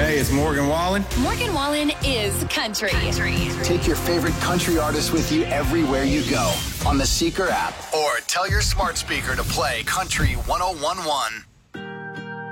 Hey, it's Morgan Wallen. Morgan Wallen is country. Take your favorite country artists with you everywhere you go on the Seeker app or tell your smart speaker to play Country 101.1.